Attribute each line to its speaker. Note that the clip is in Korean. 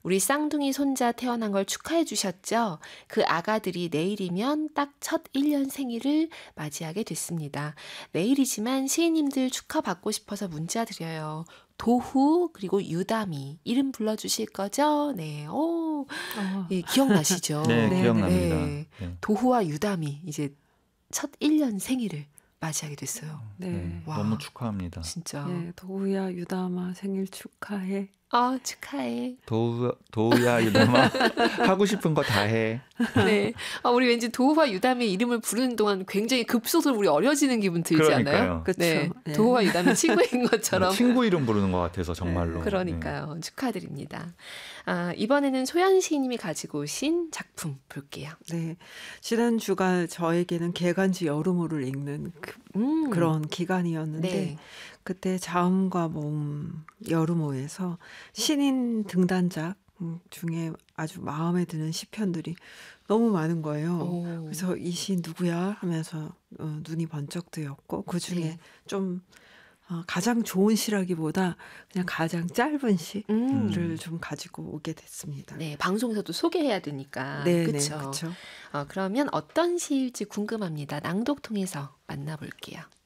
Speaker 1: 우리 쌍둥이 손자 태어난 걸 축하해 주셨죠? 그 아가들이 내일이면 딱 첫 1년 생일을 맞이하게 됐습니다. 내일이지만 시인님들 축하받고 싶어서 문자 드려요. 도후 그리고 유담이 이름 불러주실 거죠? 네, 오, 예, 기억나시죠?
Speaker 2: 네, 기억납니다.
Speaker 1: 네.
Speaker 2: 네.
Speaker 1: 도후와 유담이 이제 첫 1년 생일을 맞이하게 됐어요.
Speaker 3: 네.
Speaker 1: 와,
Speaker 2: 너무 축하합니다.
Speaker 1: 진짜.
Speaker 3: 예, 도우야 유담아 생일 축하해.
Speaker 1: 아, 축하해.
Speaker 2: 도우야 유담아 하고 싶은 거 다 해.
Speaker 1: 네. 우리 왠지 도우와 유담의 이름을 부르는 동안 굉장히 급속도로 우리 어려지는 기분 들지
Speaker 2: 그러니까요.
Speaker 1: 않아요?
Speaker 3: 그렇죠.
Speaker 1: 네.
Speaker 3: 네.
Speaker 1: 도우와 유담이 친구인 것처럼.
Speaker 2: 친구 이름 부르는 것 같아서 정말로.
Speaker 1: 그러니까요. 축하드립니다. 이번에는 소연 시인님이 가지고 오신 작품 볼게요.
Speaker 3: 네. 지난 주가 저에게는 개간지 여름호를 읽는 그런 기간이었는데
Speaker 1: 네.
Speaker 3: 그때 자음과 모음 여름호에서 신인 등단작 중에 아주 마음에 드는 시편들이 너무 많은 거예요.
Speaker 1: 오.
Speaker 3: 그래서 이 시인 누구야 하면서 눈이 번쩍 뜨였고 그중에
Speaker 1: 네.
Speaker 3: 좀 가장 좋은 시라기보다 그냥 가장 짧은 시를 좀 가지고 오게 됐습니다.
Speaker 1: 네, 방송에서도 소개해야 되니까.
Speaker 3: 네,
Speaker 1: 그렇죠.
Speaker 3: 네, 그렇죠.
Speaker 1: 그러면 어떤 시일지 궁금합니다. 낭독 통해서 만나볼게요.